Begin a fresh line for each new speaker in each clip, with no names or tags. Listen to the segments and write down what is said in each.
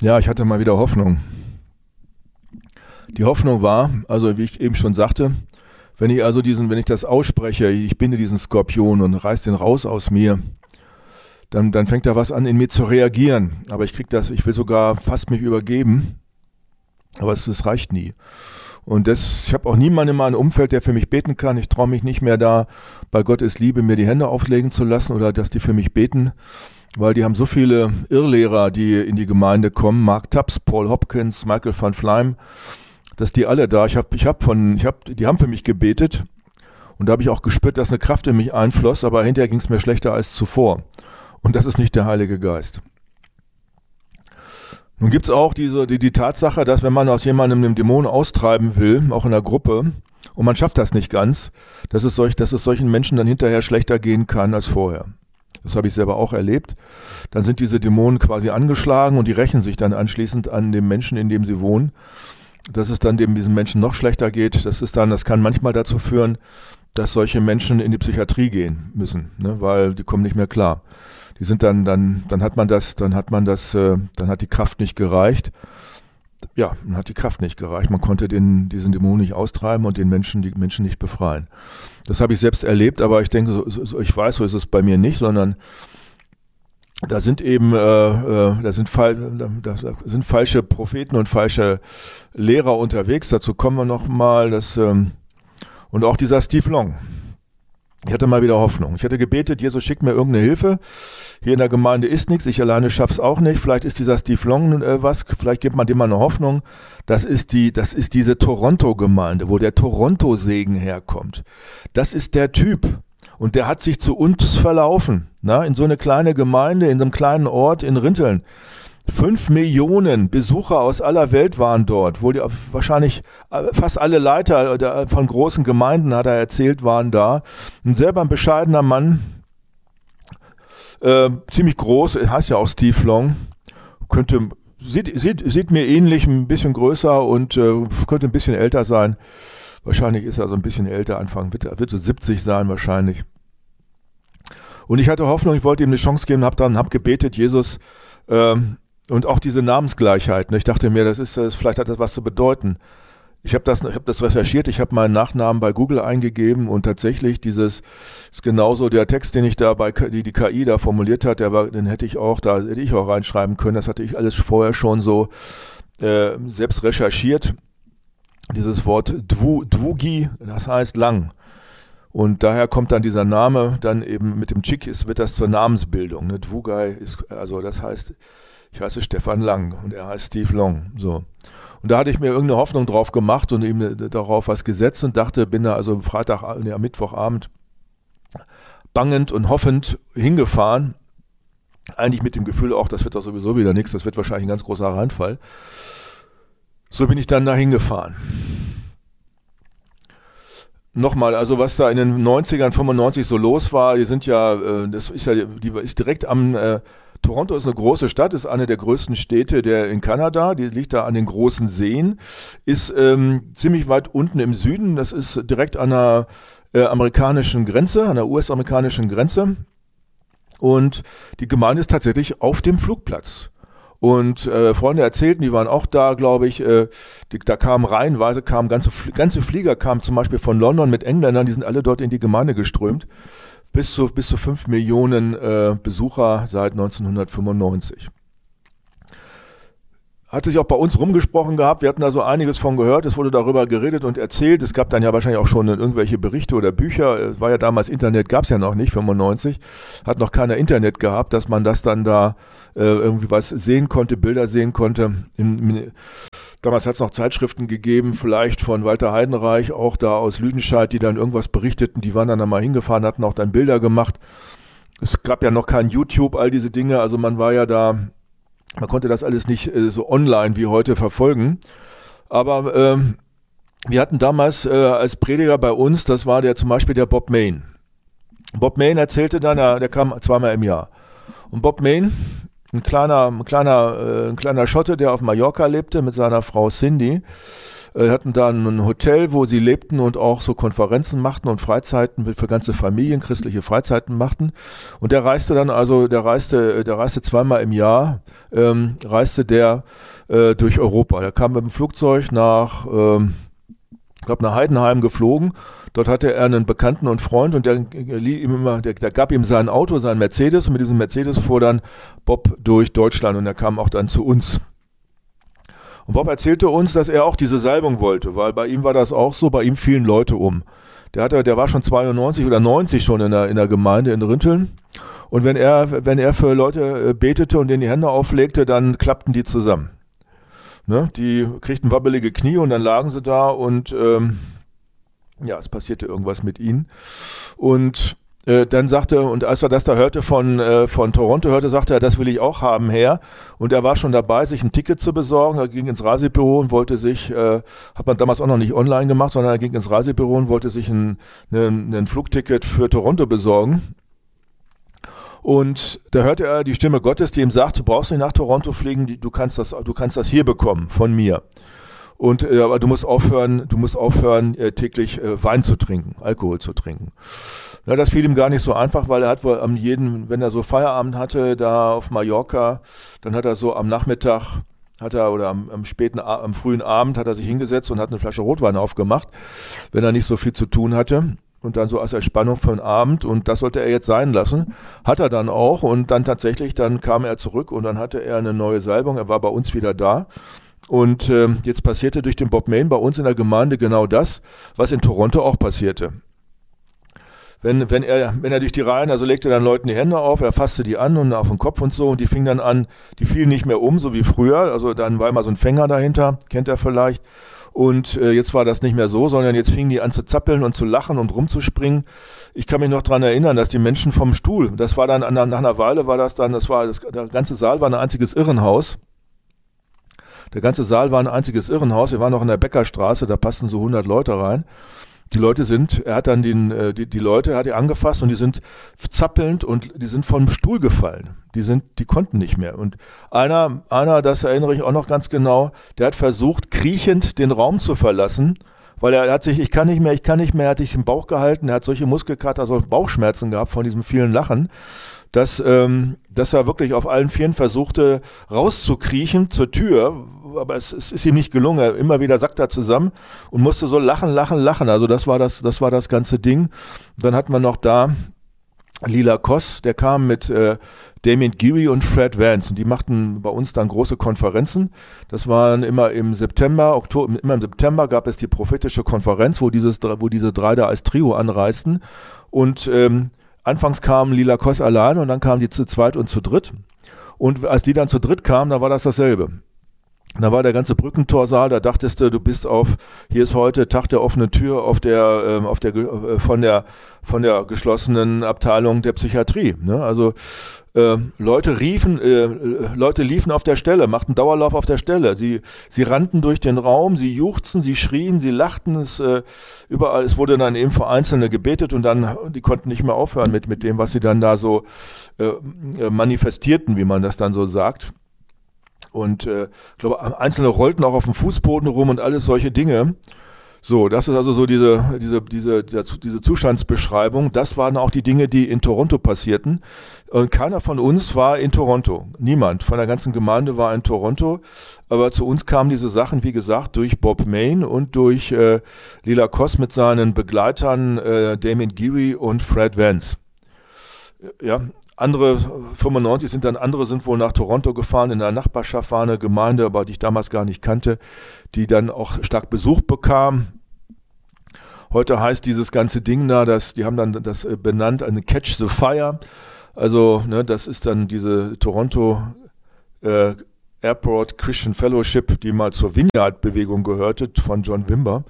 Ja, ich hatte mal wieder Hoffnung. Die Hoffnung war, also wie ich eben schon sagte, wenn ich das ausspreche, ich binde diesen Skorpion und reiß den raus aus mir, dann fängt da was an in mir zu reagieren. Aber ich will sogar fast mich übergeben, aber es reicht nie. Ich habe auch niemanden in meinem Umfeld, der für mich beten kann. Ich traue mich nicht mehr da, bei Gott ist Liebe, mir die Hände auflegen zu lassen oder dass die für mich beten, weil die haben so viele Irrlehrer, die in die Gemeinde kommen. Mark Tubbs, Paul Hopkins, Michael van Fleim, dass die alle da, die haben für mich gebetet und da habe ich auch gespürt, dass eine Kraft in mich einfloss, aber hinterher ging es mir schlechter als zuvor. Und das ist nicht der Heilige Geist. Nun gibt es auch die Tatsache, dass wenn man aus jemandem einen Dämon austreiben will, auch in einer Gruppe, und man schafft das nicht ganz, dass es solchen Menschen dann hinterher schlechter gehen kann als vorher. Das habe ich selber auch erlebt. Dann sind diese Dämonen quasi angeschlagen und die rächen sich dann anschließend an dem Menschen, in dem sie wohnen. Dass es dann diesen Menschen noch schlechter geht, das kann manchmal dazu führen, dass solche Menschen in die Psychiatrie gehen müssen, ne, weil die kommen nicht mehr klar. Die sind dann hat die Kraft nicht gereicht. Ja, dann hat die Kraft nicht gereicht. Man konnte diesen Dämon nicht austreiben und die Menschen nicht befreien. Das habe ich selbst erlebt, aber ich denke, ich weiß, so ist es bei mir nicht, sondern da sind falsche Propheten und falsche Lehrer unterwegs. Dazu kommen wir nochmal. Und auch dieser Steve Long. Ich hatte mal wieder Hoffnung. Ich hatte gebetet, Jesus, schick mir irgendeine Hilfe. Hier in der Gemeinde ist nichts, ich alleine schaff's auch nicht. Vielleicht ist dieser Steve Long was, vielleicht gibt man dem mal eine Hoffnung. Das ist diese Toronto-Gemeinde, wo der Toronto-Segen herkommt. Das ist der Typ. Und der hat sich zu uns verlaufen, in so eine kleine Gemeinde, in einem kleinen Ort in Rinteln. 5 Millionen Besucher aus aller Welt waren dort, wohl wahrscheinlich fast alle Leiter von großen Gemeinden, hat er erzählt, waren da. Und selber ein bescheidener Mann, ziemlich groß, heißt ja auch Steve Long, sieht mir ähnlich, ein bisschen größer und könnte ein bisschen älter sein. Wahrscheinlich ist er so ein bisschen älter, wird so 70 sein wahrscheinlich. Und ich hatte Hoffnung, ich wollte ihm eine Chance geben, hab gebetet, Jesus, und auch diese Namensgleichheit. Ne? Ich dachte mir, vielleicht hat das was zu bedeuten. Ich habe das recherchiert, ich habe meinen Nachnamen bei Google eingegeben und tatsächlich ist genauso der Text, den ich da die KI da formuliert hat, den hätte ich auch reinschreiben können. Das hatte ich alles vorher schon so selbst recherchiert. Dieses Wort Dwugi, das heißt lang. Und daher kommt dann dieser Name, dann eben mit dem Chick wird das zur Namensbildung. Ne? Dwugai das heißt, ich heiße Stefan Lang und er heißt Steve Long. So. Und da hatte ich mir irgendeine Hoffnung drauf gemacht und ihm darauf was gesetzt und bin da also Mittwochabend bangend und hoffend hingefahren. Eigentlich mit dem Gefühl auch, das wird doch sowieso wieder nichts, das wird wahrscheinlich ein ganz großer Reinfall. So bin ich dann da hingefahren. Nochmal, also was da in den 90ern, 95 so los war, die ist direkt Toronto ist eine große Stadt, ist eine der größten Städte in Kanada, die liegt da an den großen Seen, ist ziemlich weit unten im Süden, das ist direkt an der amerikanischen Grenze, an der US-amerikanischen Grenze und die Gemeinde ist tatsächlich auf dem Flugplatz. Und Freunde erzählten, die waren auch da, glaube ich, da kamen reihenweise, ganze Flieger kamen zum Beispiel von London mit Engländern, die sind alle dort in die Gemeinde geströmt. Bis zu 5 Millionen Besucher seit 1995. Hatte sich auch bei uns rumgesprochen gehabt, wir hatten da so einiges von gehört, es wurde darüber geredet und erzählt, es gab dann ja wahrscheinlich auch schon irgendwelche Berichte oder Bücher, es war ja damals Internet, gab es ja noch nicht, 95, hat noch keiner Internet gehabt, dass man das dann da irgendwie was sehen konnte, Bilder sehen konnte. Damals hat es noch Zeitschriften gegeben, vielleicht von Walter Heidenreich, auch da aus Lüdenscheid, die dann irgendwas berichteten, die waren dann da mal hingefahren, hatten auch dann Bilder gemacht. Es gab ja noch kein YouTube, all diese Dinge, also man war ja da, man konnte das alles nicht so online wie heute verfolgen. Aber wir hatten damals als Prediger bei uns, das war zum Beispiel der Bob Mayne. Bob Mayne erzählte dann, der kam zweimal im Jahr. Und Bob Mayne, ein kleiner Schotte, der auf Mallorca lebte mit seiner Frau Cindy, hatten da ein Hotel, wo sie lebten und auch so Konferenzen machten und Freizeiten für ganze Familien, christliche Freizeiten machten. Und der reiste dann, also der reiste zweimal im Jahr, reiste der durch Europa. Der kam mit dem Flugzeug nach, ich glaube, nach Heidenheim geflogen. Dort hatte er einen Bekannten und Freund und der gab ihm sein Auto, sein Mercedes, und mit diesem Mercedes fuhr dann Bob durch Deutschland und er kam auch dann zu uns. Und Bob erzählte uns, dass er auch diese Salbung wollte, weil bei ihm war das auch so, bei ihm fielen Leute um. Der war schon 92 oder 90 schon in der Gemeinde in Rinteln. Und wenn er für Leute betete und denen die Hände auflegte, dann klappten die zusammen. Ne? Die kriegten wabbelige Knie und dann lagen sie da und es passierte irgendwas mit ihnen. Und dann sagte, und als er das da hörte von Toronto hörte, sagte er, das will ich auch haben, Herr. Und er war schon dabei, sich ein Ticket zu besorgen. Er ging ins Reisebüro und wollte sich, hat man damals auch noch nicht online gemacht, sondern er ging ins Reisebüro und wollte sich ein Flugticket für Toronto besorgen. Und da hörte er die Stimme Gottes, die ihm sagt, du brauchst nicht nach Toronto fliegen, du kannst das hier bekommen von mir. Und aber du musst aufhören, täglich Wein zu trinken, Alkohol zu trinken. Ja, das fiel ihm gar nicht so einfach, weil er hat wohl wenn er so Feierabend hatte, da auf Mallorca, dann hat er so am Nachmittag, am frühen Abend hat er sich hingesetzt und hat eine Flasche Rotwein aufgemacht, wenn er nicht so viel zu tun hatte. Und dann so als Entspannung für den Abend, und das sollte er jetzt sein lassen. Hat er dann auch, und dann tatsächlich, dann kam er zurück und dann hatte er eine neue Salbung, er war bei uns wieder da. Und jetzt passierte durch den Bob Mayne bei uns in der Gemeinde genau das, was in Toronto auch passierte. Wenn er durch die Reihen, also legte dann Leuten die Hände auf, er fasste die an und auf den Kopf und so, und die fingen dann an, die fielen nicht mehr um, so wie früher, also dann war immer so ein Fänger dahinter, kennt er vielleicht, und jetzt war das nicht mehr so, sondern jetzt fingen die an zu zappeln und zu lachen und rumzuspringen. Ich kann mich noch daran erinnern, dass die Menschen vom Stuhl, das war dann, nach einer Weile war das dann, der ganze Saal war ein einziges Irrenhaus. Der ganze Saal war ein einziges Irrenhaus, wir waren noch in der Bäckerstraße, da passten so 100 Leute rein. Er hat dann die Leute hat er angefasst und die sind zappelnd und die sind vom Stuhl gefallen. Die konnten nicht mehr. Und einer, das erinnere ich auch noch ganz genau, der hat versucht, kriechend den Raum zu verlassen, weil er hat sich, ich kann nicht mehr, er hat sich im Bauch gehalten, er hat solche Muskelkater, so Bauchschmerzen gehabt von diesem vielen Lachen, dass er wirklich auf allen Vieren versuchte, rauszukriechen zur Tür, aber es ist ihm nicht gelungen. Immer wieder sackt er zusammen und musste so lachen. Also das war das ganze Ding. Und dann hatten wir noch da Lila Koss, der kam mit Damien Geary und Fred Vance, und die machten bei uns dann große Konferenzen. Das waren immer im September, gab es die prophetische Konferenz, wo diese drei da als Trio anreisten. Und anfangs kamen Lila Koss allein und dann kamen die zu zweit und zu dritt. Und als die dann zu dritt kamen, da war dasselbe. Da war der ganze Brückentorsaal, da dachtest du, hier ist heute Tag der offenen Tür von der geschlossenen Abteilung der Psychiatrie. Ne? Also Leute liefen auf der Stelle, machten Dauerlauf auf der Stelle. Sie rannten durch den Raum, sie juchzten, sie schrien, sie lachten. Es wurde dann eben für Einzelne gebetet und dann, die konnten nicht mehr aufhören mit dem, was sie dann da so manifestierten, wie man das dann so sagt. Und ich glaube, Einzelne rollten auch auf dem Fußboden rum und alles solche Dinge. So, das ist also so diese Zustandsbeschreibung. Das waren auch die Dinge, die in Toronto passierten. Und keiner von uns war in Toronto. Niemand von der ganzen Gemeinde war in Toronto. Aber zu uns kamen diese Sachen, wie gesagt, durch Bob Mayne und durch Lila Koss mit seinen Begleitern Damien Geary und Fred Vance. Ja. Andere 95 sind wohl nach Toronto gefahren, in der Nachbarschaft war eine Gemeinde, aber die ich damals gar nicht kannte, die dann auch stark Besuch bekam. Heute heißt dieses ganze Ding da, die haben dann das benannt, eine Catch the Fire. Also, ne, das ist dann diese Toronto Airport Christian Fellowship, die mal zur Vineyard-Bewegung gehörte, von John Wimber.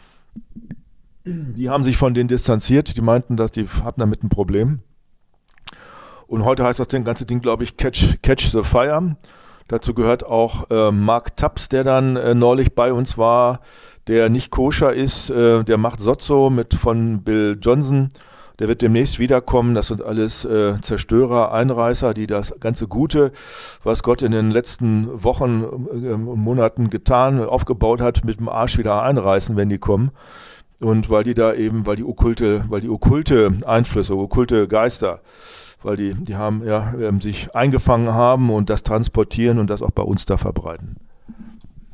Die haben sich von denen distanziert, die meinten, dass die hatten damit ein Problem. Und heute heißt das ganze Ding, glaube ich, Catch the Fire. Dazu gehört auch Mark Tubbs, der dann neulich bei uns war, der nicht koscher ist. Der macht Sozzo von Bill Johnson. der wird demnächst wiederkommen. Das sind alles Zerstörer, Einreißer, die das ganze Gute, was Gott in den letzten Wochen und Monaten aufgebaut hat, mit dem Arsch wieder einreißen, wenn die kommen. Und weil die okkulte Einflüsse, okkulte Geister, weil die haben sich eingefangen haben und das transportieren und das auch bei uns da verbreiten.